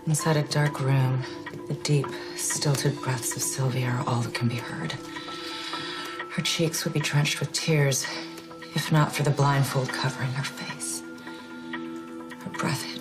Inside a dark room, the deep, stilted breaths of Sylvia are all that can be heard. Her cheeks would be drenched with tears, if not for the blindfold covering her face. Her breath